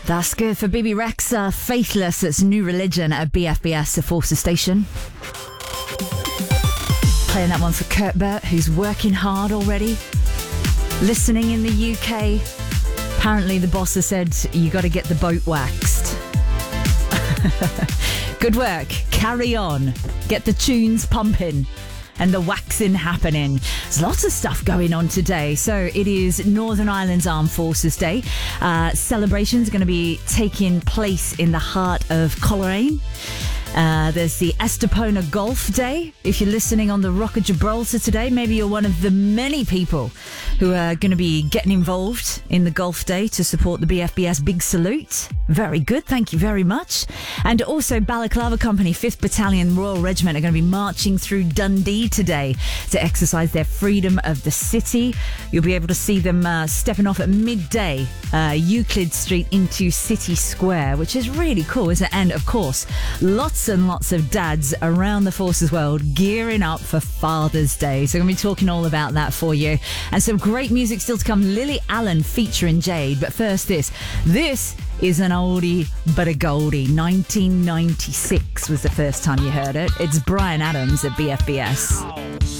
That's good for BB Rexa, Faithless. It's New Religion at BFBS, the Forces Station. Playing that one for Kurt Burt, who's working hard already. Listening in the UK. Apparently the boss has said, you got to get the boat waxed. Good work. Carry on. Get the tunes pumping and the waxing happening. There's lots of stuff going on today. So it is Northern Ireland's Armed Forces Day. Celebrations are going to be taking place in the heart of Coleraine. There's the Estepona Golf Day. If you're listening on the Rock of Gibraltar today, maybe you're one of the many people who are going to be getting involved in the Golf Day to support the BFBS Big Salute. Very good, thank you very much. And also Balaclava Company, 5th Battalion Royal Regiment, are going to be marching through Dundee today to exercise their freedom of the city. You'll be able to see them stepping off at midday, Euclid Street into City Square, which is really cool, isn't it? And of course, lots and lots of dads around the forces world gearing up for Father's Day. So I'm going to be talking all about that for you. And some great music still to come. Lily Allen featuring Jade. But first this is an oldie but a goldie. 1996 was the first time you heard it. It's Bryan Adams at BFBS.